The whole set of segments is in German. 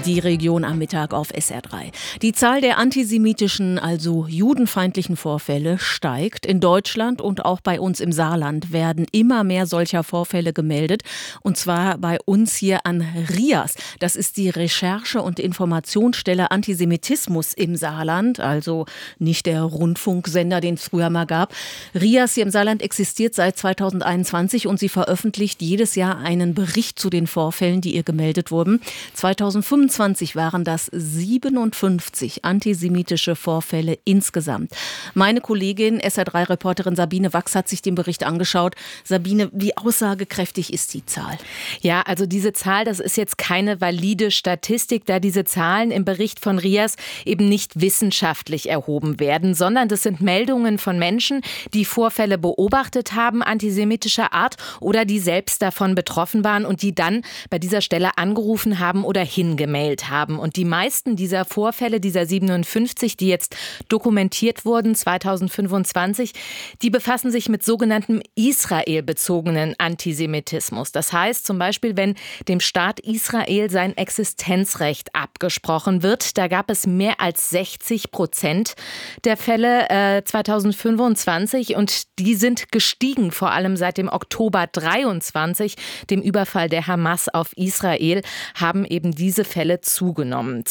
Die Region am Mittag auf SR3. Die Zahl der antisemitischen, also judenfeindlichen Vorfälle steigt. In Deutschland und auch bei uns im Saarland werden immer mehr solcher Vorfälle gemeldet. Und zwar bei uns hier an RIAS. Das ist die Recherche- und Informationsstelle Antisemitismus im Saarland. Also nicht der Rundfunksender, den es früher mal gab. RIAS hier im Saarland existiert seit 2021 und sie veröffentlicht jedes Jahr einen Bericht zu den Vorfällen, die ihr gemeldet wurden. 2025 waren das 57 antisemitische Vorfälle insgesamt. Meine Kollegin, SR3-Reporterin Sabine Wachs, hat sich den Bericht angeschaut. Sabine, wie aussagekräftig ist die Zahl? Ja, also diese Zahl, das ist jetzt keine valide Statistik, da diese Zahlen im Bericht von RIAS eben nicht wissenschaftlich erhoben werden, sondern das sind Meldungen von Menschen, die Vorfälle beobachtet haben, antisemitischer Art, oder die selbst davon betroffen waren und die dann bei dieser Stelle angerufen haben oder hingemeldet haben. Und die meisten dieser Vorfälle, dieser 57, die jetzt dokumentiert wurden 2025, die befassen sich mit sogenanntem israelbezogenen Antisemitismus. Das heißt zum Beispiel, wenn dem Staat Israel sein Existenzrecht abgesprochen wird. Da gab es mehr als 60% der Fälle 2025 und die sind gestiegen, vor allem seit dem Oktober 23, dem Überfall der Hamas auf Israel, haben eben diese Fälle zugenommen.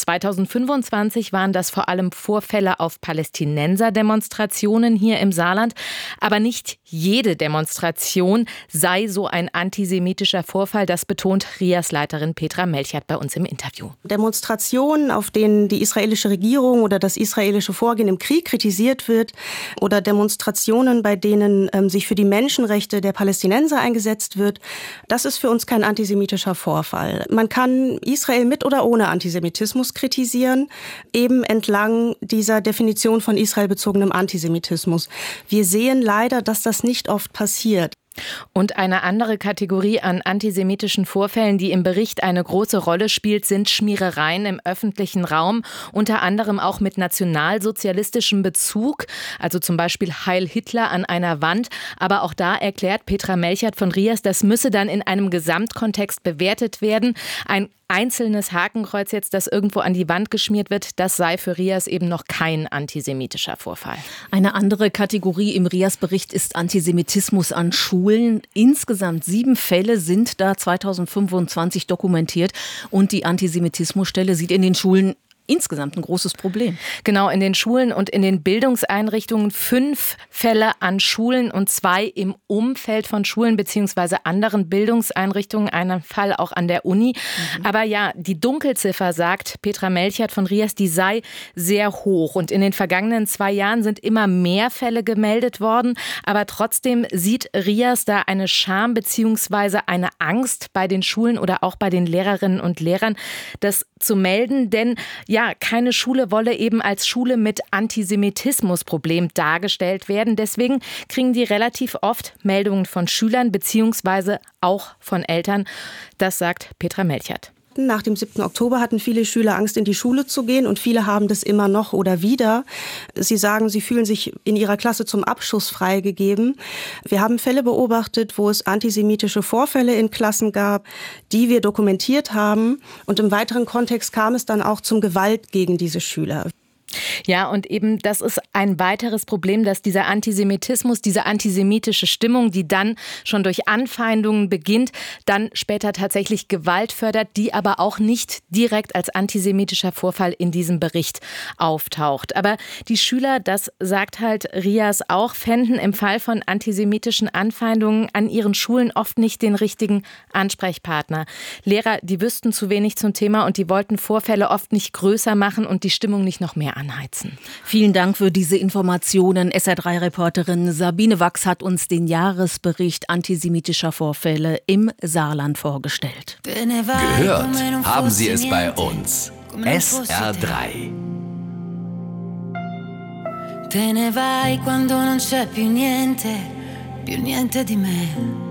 2025 waren das vor allem Vorfälle auf Palästinenser-Demonstrationen hier im Saarland. Aber nicht jede Demonstration sei so ein antisemitischer Vorfall. Das betont RIAS-Leiterin Petra Melchert bei uns im Interview. Demonstrationen, auf denen die israelische Regierung oder das israelische Vorgehen im Krieg kritisiert wird, oder Demonstrationen, bei denen sich für die Menschenrechte der Palästinenser eingesetzt wird, das ist für uns kein antisemitischer Vorfall. Man kann Israel mit oder ohne Antisemitismus kritisieren, eben entlang dieser Definition von israelbezogenem Antisemitismus. Wir sehen leider, dass das nicht oft passiert. Und eine andere Kategorie an antisemitischen Vorfällen, die im Bericht eine große Rolle spielt, sind Schmierereien im öffentlichen Raum, unter anderem auch mit nationalsozialistischem Bezug, also zum Beispiel Heil Hitler an einer Wand. Aber auch da erklärt Petra Melchert von RIAS, das müsse dann in einem Gesamtkontext bewertet werden. Ein einzelnes Hakenkreuz jetzt, das irgendwo an die Wand geschmiert wird, das sei für RIAS eben noch kein antisemitischer Vorfall. Eine andere Kategorie im RIAS-Bericht ist Antisemitismus an Schulen. Insgesamt 7 Fälle sind da 2025 dokumentiert und die Antisemitismusstelle sieht in den Schulen insgesamt ein großes Problem. Genau, in den Schulen und in den Bildungseinrichtungen 5 Fälle an Schulen und 2 im Umfeld von Schulen bzw. anderen Bildungseinrichtungen, einen Fall auch an der Uni. Aber ja, die Dunkelziffer, sagt Petra Melchert von RIAS, die sei sehr hoch. Und in den vergangenen 2 Jahren sind immer mehr Fälle gemeldet worden. Aber trotzdem sieht RIAS da eine Scham bzw. eine Angst bei den Schulen oder auch bei den Lehrerinnen und Lehrern, das zu melden. Denn ja, keine Schule wolle eben als Schule mit Antisemitismusproblem dargestellt werden. Deswegen kriegen die relativ oft Meldungen von Schülern bzw. auch von Eltern. Das sagt Petra Melchert. Nach dem 7. Oktober hatten viele Schüler Angst, in die Schule zu gehen, und viele haben das immer noch oder wieder. Sie sagen, sie fühlen sich in ihrer Klasse zum Abschuss freigegeben. Wir haben Fälle beobachtet, wo es antisemitische Vorfälle in Klassen gab, die wir dokumentiert haben. Und im weiteren Kontext kam es dann auch zum Gewalt gegen diese Schüler. Ja, und eben das ist ein weiteres Problem, dass dieser Antisemitismus, diese antisemitische Stimmung, die dann schon durch Anfeindungen beginnt, dann später tatsächlich Gewalt fördert, die aber auch nicht direkt als antisemitischer Vorfall in diesem Bericht auftaucht. Aber die Schüler, das sagt halt RIAS auch, fänden im Fall von antisemitischen Anfeindungen an ihren Schulen oft nicht den richtigen Ansprechpartner. Lehrer, die wüssten zu wenig zum Thema und die wollten Vorfälle oft nicht größer machen und die Stimmung nicht noch mehr anheizen. Vielen Dank für diese Informationen. SR3-Reporterin Sabine Wachs hat uns den Jahresbericht antisemitischer Vorfälle im Saarland vorgestellt. Gehört haben Sie es bei uns. SR3. Te ne vai quando non c'è più niente di me.